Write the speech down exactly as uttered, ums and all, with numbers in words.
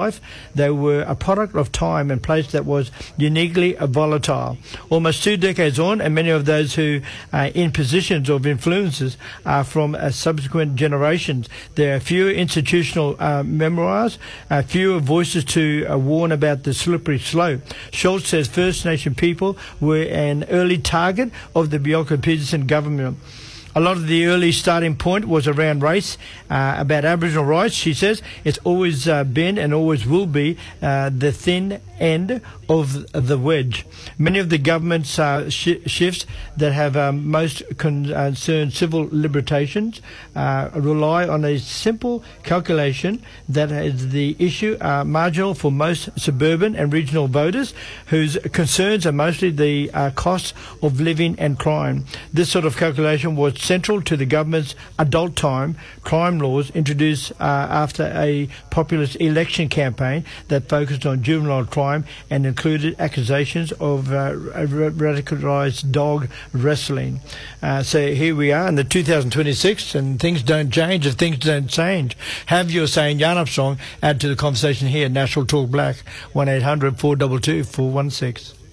life. They were a product of time and place that was uniquely volatile. Almost two decades on, and many of those who are in positions of influences are from uh, subsequent generations. There are fewer institutional uh, memoirs, uh, fewer voices to uh, warn about the slippery slope. Schultz says First Nation people were an early target of the Bjelke-Petersen government. A lot of the early starting point was around race, uh, about Aboriginal rights. She says it's always uh, been and always will be uh, the thin end of the wedge. Many of the government's uh, sh- shifts that have um, most concerned civil libertations uh, rely on a simple calculation that is the issue are marginal for most suburban and regional voters whose concerns are mostly the uh, cost of living and crime. This sort of calculation was central to the government's adult time crime laws introduced uh, after a populist election campaign that focused on juvenile crime and included accusations of uh, radicalised dog wrestling. Uh, so here we are in the two thousand twenty-six, and things don't change if things don't change. Have your say in Yarnup song. Add to the conversation here. National Talk Black, one eight hundred four two two four one six.